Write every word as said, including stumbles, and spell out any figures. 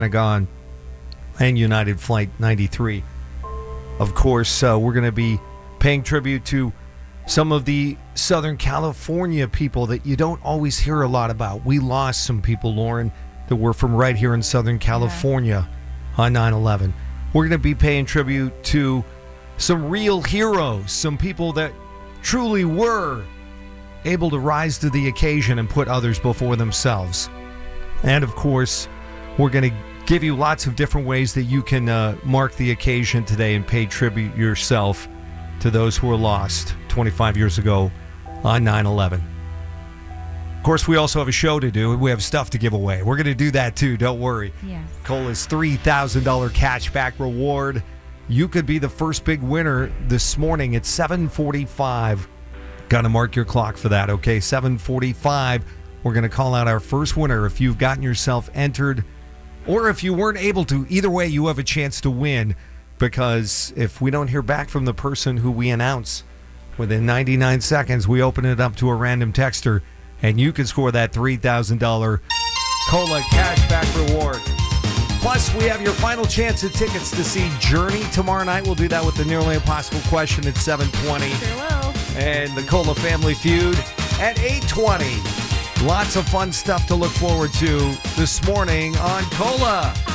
Pentagon and United Flight ninety-three. Of course, uh, we're going to be paying tribute to some of the Southern California people that you don't always hear a lot about. We lost some people, Lauren, that were from right here in Southern California yeah. on nine eleven. We're going to be paying tribute to some real heroes, some people that truly were able to rise to the occasion and put others before themselves. And of course, we're going to give you lots of different ways that you can uh, mark the occasion today and pay tribute yourself to those who were lost twenty-five years ago on nine eleven. Of course, we also have a show to do. We have stuff to give away. We're going to do that too. Don't worry. Yes. Cola's three thousand dollars cashback reward. You could be the first big winner this morning at seven forty-five. Got to mark your clock for that, okay? seven forty-five. We're going to call out our first winner. If you've gotten yourself entered, or if you weren't able to, either way, you have a chance to win, because if we don't hear back from the person who we announce within ninety-nine seconds, we open it up to a random texter, and you can score that three thousand dollars Cola cashback reward. Plus, we have your final chance at tickets to see Journey tomorrow night. We'll do that with the Nearly Impossible question at seven twenty. Sure will. And the Cola Family Feud at eight twenty. Lots of fun stuff to look forward to this morning on Cola.